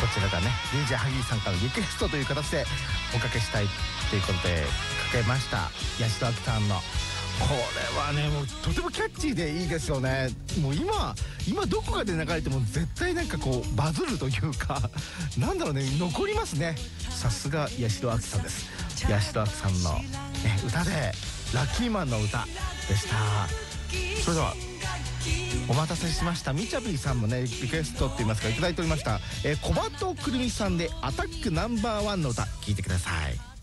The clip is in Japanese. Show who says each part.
Speaker 1: ちらがね DJ ハギーさんからリクエストという形でおかけしたいということでかけました。八代亜紀さんのこれはねもうとてもキャッチーでいいですよね。もう今どこかで流れても絶対なんかこうバズるというかなんだろうね、残りますね。さすが八代亜紀さんです。八代亜紀さんの、ね、歌でラッキーマンの歌でした。それではお待たせしました。みちゃびーさんもねリクエストって言いますかいただいておりました。小鳩くるみさんでアタックナンバーワンの歌聴いてください。